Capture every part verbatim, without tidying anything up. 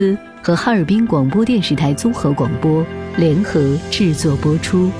和哈尔滨广播电视台综合广播联合制作播出。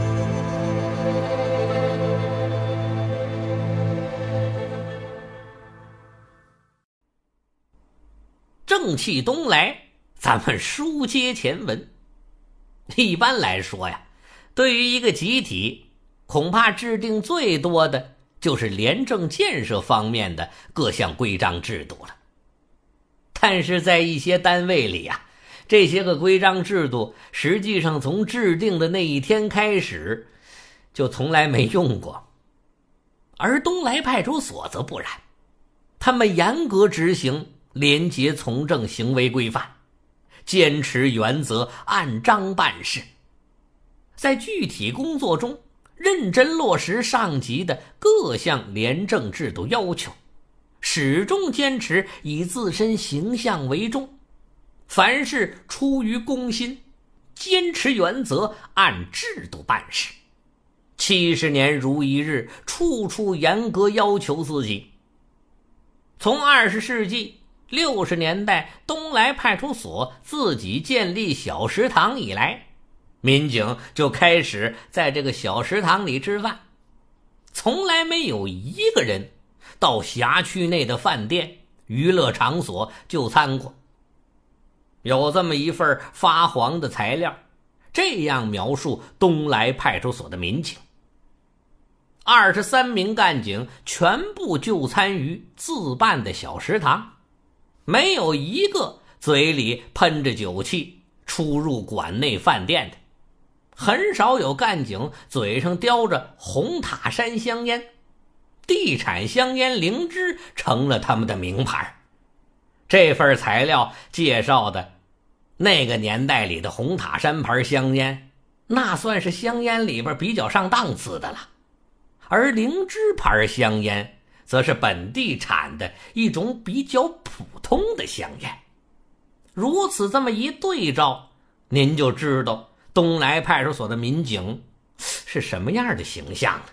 正气东来，咱们书接前文。一般来说呀，对于一个集体，恐怕制定最多的就是廉政建设方面的各项规章制度了。但是在一些单位里啊，这些个规章制度实际上从制定的那一天开始就从来没用过。而东来派出所则不然，他们严格执行廉洁从政行为规范，坚持原则，按章办事，在具体工作中认真落实上级的各项廉政制度要求，始终坚持以自身形象为重，凡事出于公心，坚持原则，按制度办事。七十年如一日，处处严格要求自己。从二十世纪六十年代东来派出所自己建立小食堂以来，民警就开始在这个小食堂里吃饭，从来没有一个人到辖区内的饭店、娱乐场所就餐过。有这么一份发黄的材料，这样描述东来派出所的民警：二十三名干警全部就餐于自办的小食堂，没有一个嘴里喷着酒气出入馆内饭店的，很少有干警嘴上叼着红塔山香烟，地产香烟灵芝成了他们的名牌。这份材料介绍的那个年代里的红塔山牌香烟，那算是香烟里边比较上档次的了，而灵芝牌香烟则是本地产的一种比较普通的香烟。如此这么一对照，您就知道东来派出所的民警是什么样的形象了。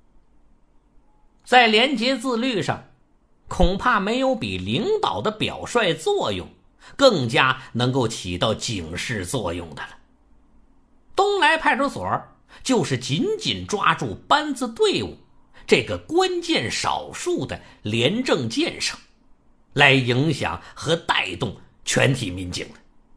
在廉洁自律上，恐怕没有比领导的表率作用更加能够起到警示作用的了。东来派出所就是紧紧抓住班子队伍这个关键少数的廉政建设，来影响和带动全体民警的。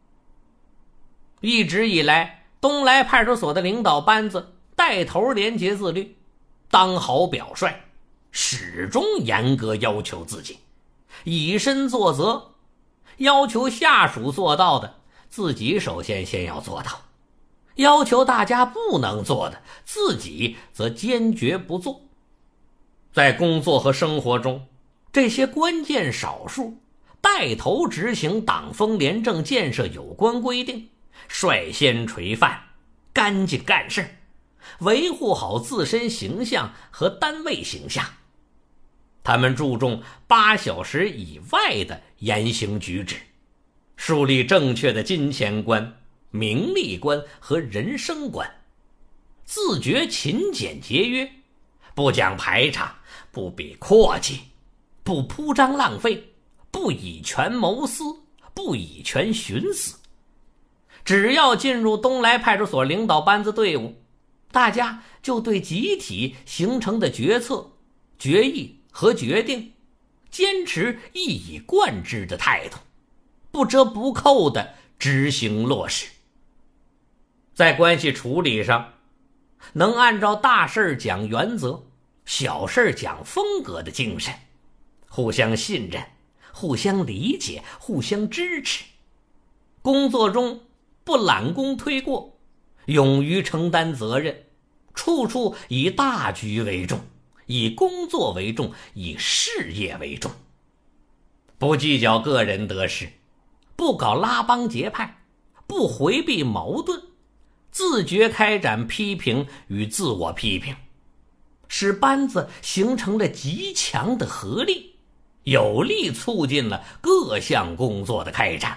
一直以来，东来派出所的领导班子带头廉洁自律，当好表率，始终严格要求自己，以身作则，要求下属做到的，自己首先先要做到，要求大家不能做的，自己则坚决不做。在工作和生活中，这些关键少数带头执行党风廉政建设有关规定，率先垂范，干净干事，维护好自身形象和单位形象。他们注重八小时以外的言行举止，树立正确的金钱观、名利观和人生观，自觉勤俭节约，不讲排场，不比阔气，不铺张浪费，不以权谋私，不以权徇私。只要进入东来派出所领导班子队伍，大家就对集体形成的决策、决议和决定坚持一以贯之的态度，不折不扣地执行落实。在关系处理上，能按照大事讲原则，小事讲风格的精神，互相信任，互相理解，互相支持。工作中不揽功推过，勇于承担责任，处处以大局为重，以工作为重，以事业为重，不计较个人得失，不搞拉帮结派，不回避矛盾，自觉开展批评与自我批评，使班子形成了极强的合力，有力促进了各项工作的开展。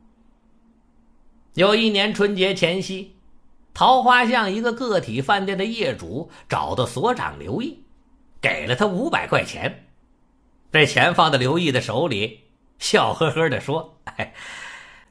有一年春节前夕，桃花巷一个个体饭店的业主找到所长刘毅，给了他五百块钱。这钱放到刘毅的手里，笑呵呵地说：“哎，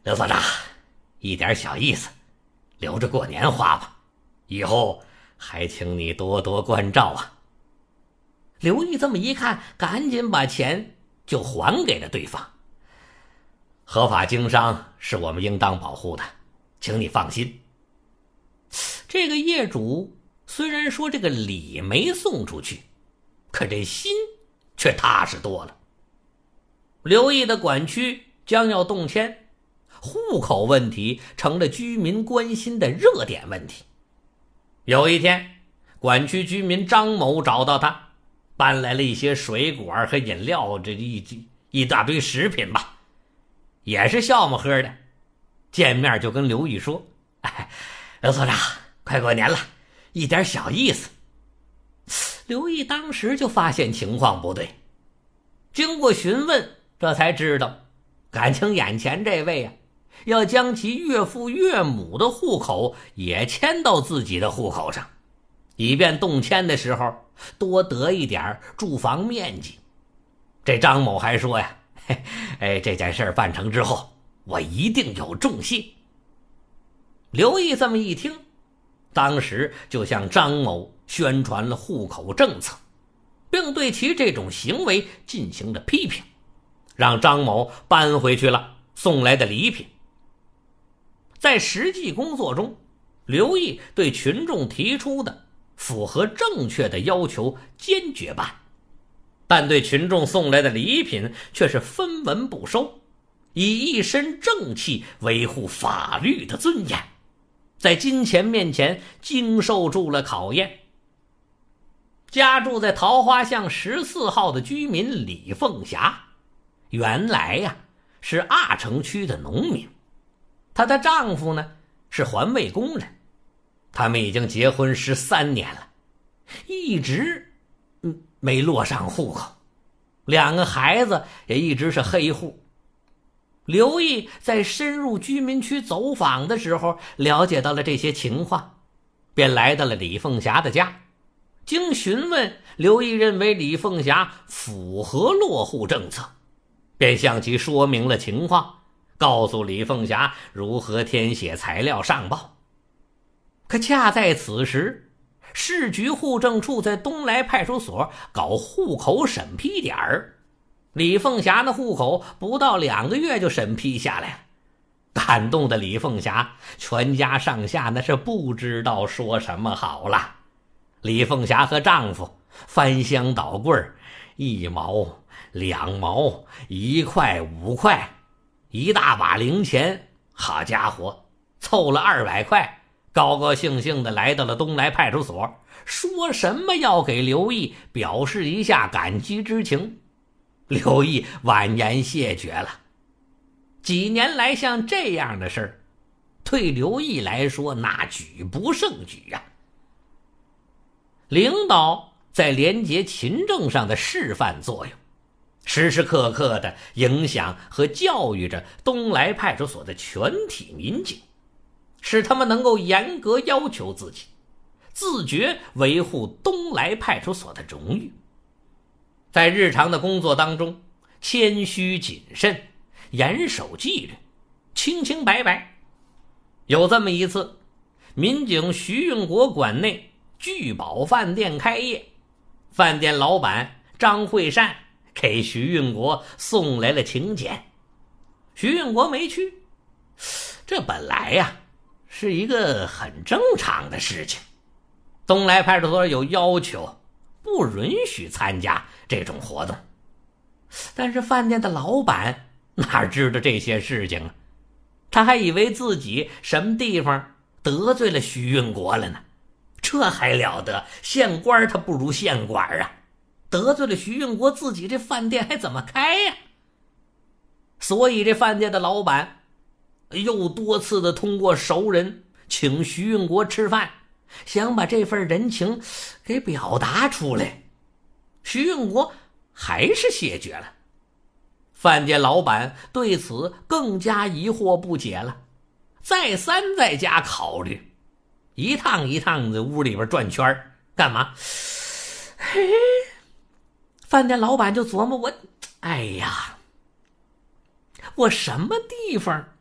刘所长，一点小意思，留着过年花吧，以后还请你多多关照啊。刘毅这么一看，赶紧把钱就还给了对方。合法经商是我们应当保护的，请你放心。这个业主虽然说这个礼没送出去，可这心却踏实多了。刘毅的管区将要动迁，户口问题成了居民关心的热点问题。有一天，管区居民张某找到他，搬来了一些水果和饮料，这一一大堆食品吧，也是笑么呵的。见面就跟刘毅说：“哎，刘所长，快过年了，一点小意思。”刘毅当时就发现情况不对，经过询问，这才知道，感情眼前这位啊，要将其岳父岳母的户口也迁到自己的户口上，以便动迁的时候多得一点住房面积。这张某还说呀，嘿，哎，这件事办成之后，我一定有重谢。刘毅这么一听，当时就向张某宣传了户口政策，并对其这种行为进行了批评，让张某搬回去了送来的礼品。在实际工作中，刘毅对群众提出的符合正确的要求坚决办，但对群众送来的礼品却是分文不收，以一身正气维护法律的尊严，在金钱面前经受住了考验。家住在桃花巷十四号的居民李凤霞，原来呀、啊、是阿城区的农民，她的丈夫呢是环卫工人，他们已经结婚十三年了，一直嗯没落上户口，两个孩子也一直是黑户。刘毅在深入居民区走访的时候，了解到了这些情况，便来到了李凤霞的家。经询问，刘毅认为李凤霞符合落户政策，便向其说明了情况，告诉李凤霞如何填写材料上报。可恰在此时，市局户政处在东来派出所搞户口审批点儿，李凤霞的户口不到两个月就审批下来了。感动的李凤霞全家上下那是不知道说什么好了。李凤霞和丈夫翻箱倒柜，一毛两毛一块五块，一大把零钱，好家伙，凑了二百块，高高兴兴的来到了东来派出所，说什么要给刘毅表示一下感激之情。刘毅婉言谢绝了。几年来像这样的事儿，对刘毅来说那举不胜举啊。领导在廉洁勤政上的示范作用，时时刻刻地影响和教育着东来派出所的全体民警，使他们能够严格要求自己，自觉维护东来派出所的荣誉。在日常的工作当中，谦虚谨慎，严守纪律，清清白白。有这么一次，民警徐运国管内聚宝饭店开业，饭店老板张惠善给徐运国送来了请柬。徐运国没去，这本来呀是一个很正常的事情，东来派出所有要求，不允许参加这种活动。但是饭店的老板哪知道这些事情啊？他还以为自己什么地方得罪了徐运国了呢，这还了得，县官他不如县官啊，得罪了徐运国，自己这饭店还怎么开呀？所以这饭店的老板又多次的通过熟人请徐运国吃饭，想把这份人情给表达出来。徐运国还是谢绝了。饭店老板对此更加疑惑不解了，再三在家考虑，一趟一趟的屋里边转圈，干嘛？嘿，饭店老板就琢磨，我哎呀，我什么地方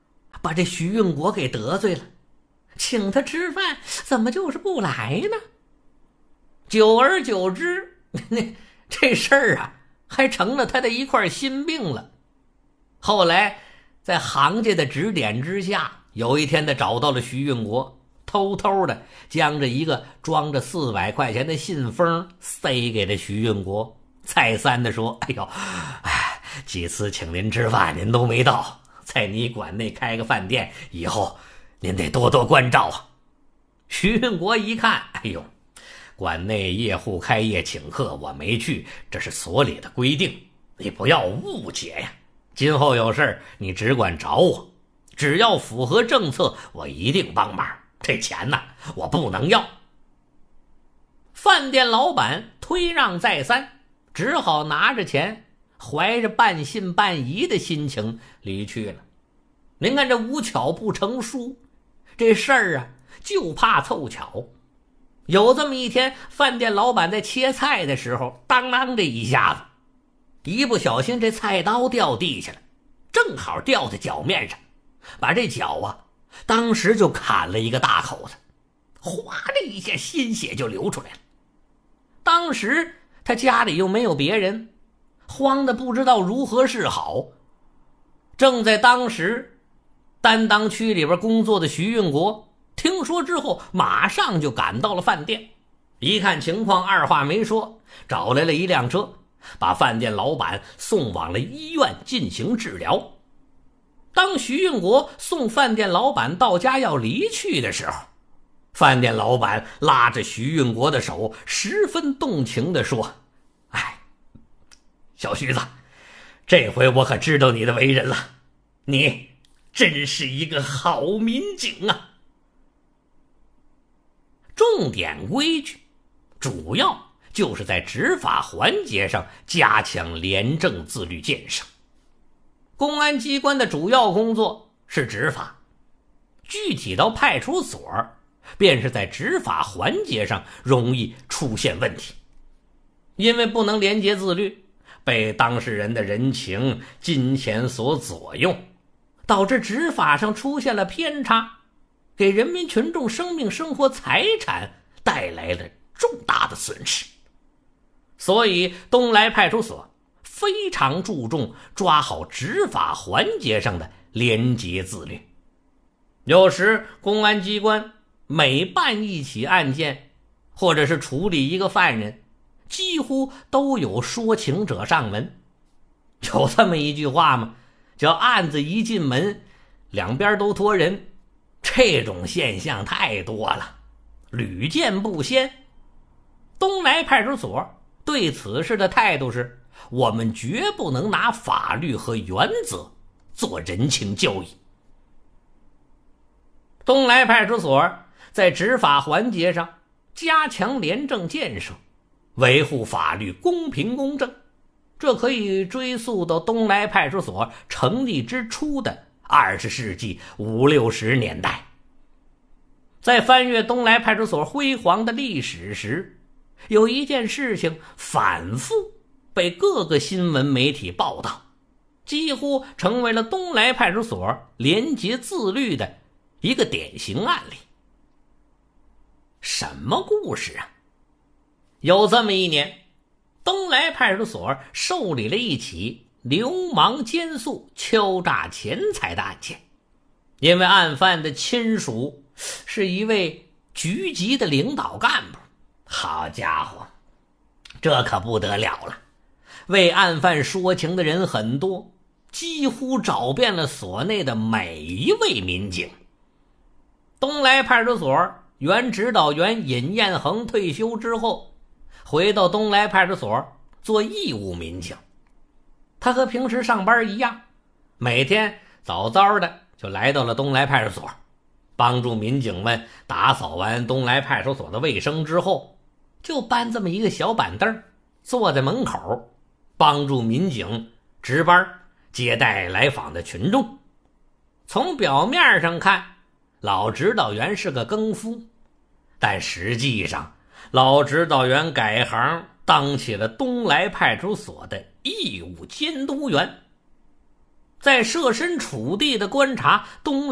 把这徐运国给得罪了，请他吃饭怎么就是不来呢？久而久之，这事儿啊还成了他的一块心病了。后来在行家的指点之下，有一天他找到了徐运国，偷偷的将这一个装着四百块钱的信封塞给了徐运国，再三的说：哎呦，哎，几次请您吃饭您都没到，在你馆内开个饭店，以后您得多多关照啊。徐运国一看，哎呦，馆内业户开业请客我没去，这是所里的规定，你不要误解呀。今后有事你只管找我，只要符合政策我一定帮忙，这钱呢我不能要。饭店老板推让再三，只好拿着钱，怀着半信半疑的心情离去了。您看这无巧不成书，这事儿啊就怕凑巧。有这么一天，饭店老板在切菜的时候，当啷这一下子，一不小心这菜刀掉地下了，正好掉在脚面上，把这脚啊当时就砍了一个大口子，哗的一下鲜血就流出来了。当时他家里又没有别人，慌得不知道如何是好。正在当时，担当区里边工作的徐运国听说之后，马上就赶到了饭店，一看情况，二话没说，找来了一辆车，把饭店老板送往了医院进行治疗。当徐运国送饭店老板到家要离去的时候，饭店老板拉着徐运国的手，十分动情地说：哎，小徐子，这回我可知道你的为人了，你真是一个好民警啊。重点规矩主要就是在执法环节上加强廉政自律建设。公安机关的主要工作是执法，具体到派出所，便是在执法环节上容易出现问题。因为不能廉洁自律，被当事人的人情金钱所左右，导致执法上出现了偏差，给人民群众生命生活财产带来了重大的损失。所以东来派出所非常注重抓好执法环节上的廉洁自律。有时公安机关每办一起案件，或者是处理一个犯人，几乎都有说情者上门。有这么一句话吗？叫案子一进门，两边都拖人。这种现象太多了，屡见不鲜。东来派出所对此事的态度是，我们绝不能拿法律和原则做人情交易。东来派出所在执法环节上加强廉政建设，维护法律公平公正，这可以追溯到东来派出所成立之初的二十世纪五六十年代。在翻阅东来派出所辉煌的历史时，有一件事情反复被各个新闻媒体报道，几乎成为了东来派出所廉洁自律的一个典型案例。什么故事啊？有这么一年，东来派出所受理了一起流氓奸宿敲诈钱财的案件。因为案犯的亲属是一位局级的领导干部，好家伙，这可不得了了，为案犯说情的人很多，几乎找遍了所内的每一位民警。东来派出所原指导员尹彦恒退休之后，回到东来派出所做义务民警。他和平时上班一样，每天早早的就来到了东来派出所，帮助民警们打扫完东来派出所的卫生之后，就搬这么一个小板凳，坐在门口，帮助民警值班接待来访的群众。从表面上看，老指导员是个更夫，但实际上老指导员改行当起了东来派出所的义务监督员。在设身处地的观察东